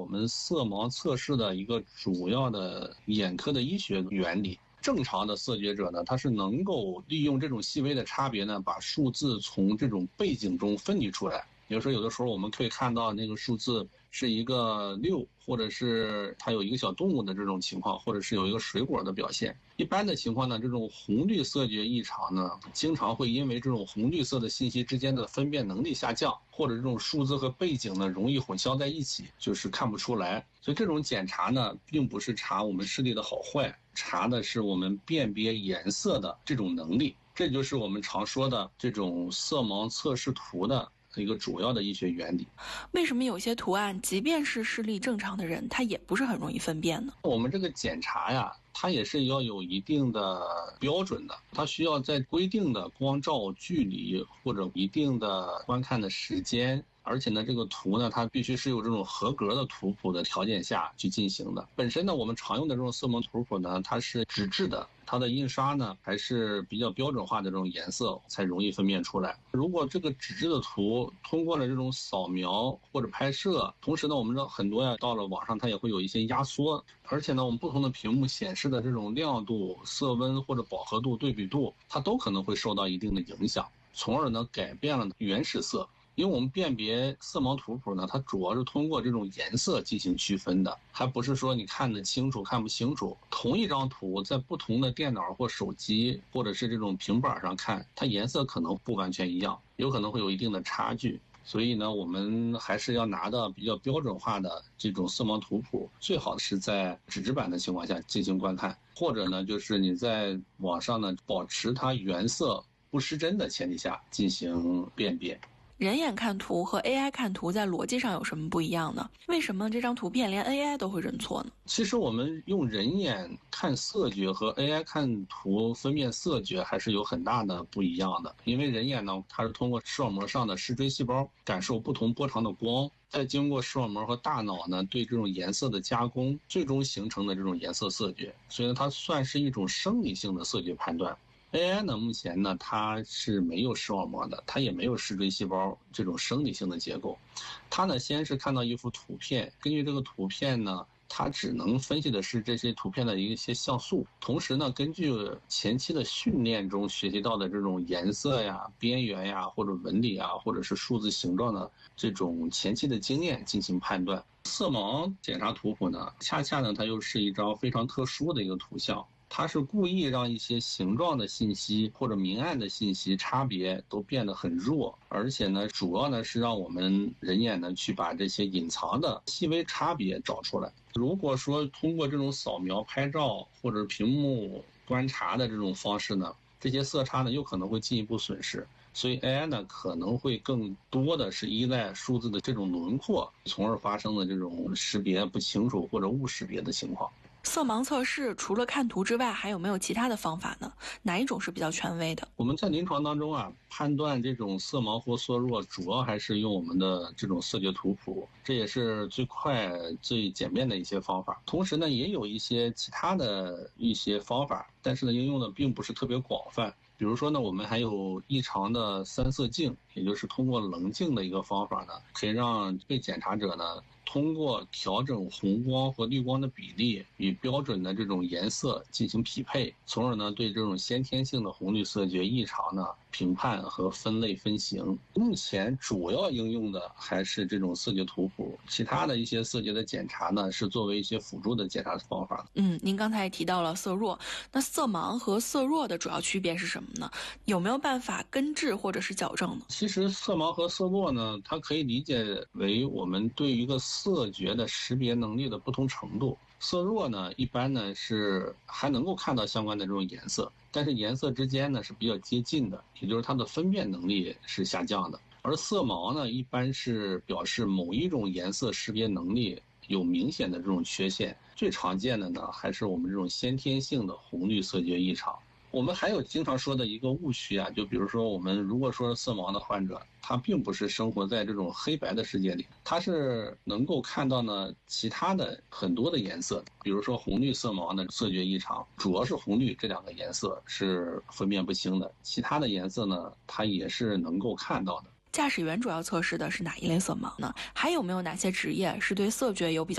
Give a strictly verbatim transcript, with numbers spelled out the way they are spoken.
们色盲测试的一个主要的眼科的医学原理。正常的色觉者呢，他是能够利用这种细微的差别呢，把数字从这种背景中分离出来。比如说有的时候我们可以看到那个数字是一个六，或者是它有一个小动物的这种情况，或者是有一个水果的表现。一般的情况呢，这种红绿色觉异常呢，经常会因为这种红绿色的信息之间的分辨能力下降，或者这种数字和背景呢容易混淆在一起，就是看不出来。所以这种检查呢，并不是查我们视力的好坏，查的是我们辨别颜色的这种能力。这就是我们常说的这种色盲测试图的一个主要的医学原理。 为什么有些图案即便是视力正常的人，他也不是很容易分辨呢？ 我们这个检查呀，它也是要有一定的标准的，它需要在规定的光照距离或者一定的观看的时间，而且呢，这个图呢，它必须是有这种合格的图谱的条件下去进行的。本身呢，我们常用的这种色盲图谱呢，它是纸质的，它的印刷呢还是比较标准化的这种颜色，才容易分辨出来。如果这个纸质的图通过了这种扫描或者拍摄，同时呢，我们知道很多呀，到了网上它也会有一些压缩，而且呢，我们不同的屏幕显示的这种亮度、色温或者饱和度、对比度，它都可能会受到一定的影响，从而呢改变了原始色。因为我们辨别色盲图谱呢，它主要是通过这种颜色进行区分的，还不是说你看得清楚看不清楚。同一张图在不同的电脑或手机或者是这种平板上看，它颜色可能不完全一样，有可能会有一定的差距。所以呢，我们还是要拿到比较标准化的这种色盲图谱，最好是在纸质版的情况下进行观看，或者呢，就是你在网上呢保持它原色不失真的前提下进行辨别。 人眼看图和 A I 看图在逻辑上有什么不一样呢？为什么这张图片连 A I 都会认错呢？ 其实我们用人眼看色觉和 A I 看图分辨色觉还是有很大的不一样的。因为人眼呢，它是通过视网膜上的视锥细胞感受不同波长的光，再经过视网膜和大脑呢对这种颜色的加工，最终形成的这种颜色色觉。所以呢，它算是一种生理性的色觉判断。A I 呢，目前呢，它是没有视网膜的，它也没有视锥细胞这种生理性的结构。它呢，先是看到一幅图片，根据这个图片呢，它只能分析的是这些图片的一些像素。同时呢，根据前期的训练中学习到的这种颜色呀、边缘呀，或者纹理啊，或者是数字形状的这种前期的经验进行判断。色盲检查图谱呢，恰恰呢，它又是一张非常特殊的一个图像。它是故意让一些形状的信息或者明暗的信息差别都变得很弱，而且呢，主要呢是让我们人眼呢去把这些隐藏的细微差别找出来。如果说通过这种扫描、拍照或者屏幕观察的这种方式呢，这些色差呢有可能会进一步损失。所以 A I 呢可能会更多的是依赖数字的这种轮廓，从而发生的这种识别不清楚或者误识别的情况。 色盲测试除了看图之外，还有没有其他的方法呢？哪一种是比较权威的？ 我们在临床当中啊，判断这种色盲或色弱，主要还是用我们的这种色觉图谱，这也是最快最简便的一些方法。同时呢，也有一些其他的一些方法，但是呢，应用的并不是特别广泛。比如说呢，我们还有异常的三色镜，也就是通过棱镜的一个方法呢，可以让被检查者呢通过调整红光和绿光的比例与标准的这种颜色进行匹配，从而呢对这种先天性的红绿色觉异常呢评判和分类分型。目前主要应用的还是这种色觉图谱，其他的一些色觉的检查呢是作为一些辅助的检查方法。 嗯，您刚才也提到了色弱，那色盲和色弱的主要区别是什么呢？有没有办法根治或者是矫正呢？ 其实色盲和色弱呢，它可以理解为我们对于一个色觉的识别能力的不同程度。色弱呢，一般呢是还能够看到相关的这种颜色，但是颜色之间呢是比较接近的，也就是它的分辨能力是下降的。而色盲呢，一般是表示某一种颜色识别能力有明显的这种缺陷，最常见的呢还是我们这种先天性的红绿色觉异常。我们还有经常说的一个误区啊，就比如说我们如果说色盲的患者，他并不是生活在这种黑白的世界里，他是能够看到呢其他的很多的颜色，比如说红绿色盲的色觉异常，主要是红绿这两个颜色是分辨不清的，其他的颜色呢他也是能够看到的。 驾驶员主要测试的是哪一类色盲呢？还有没有哪些职业是对色觉有比较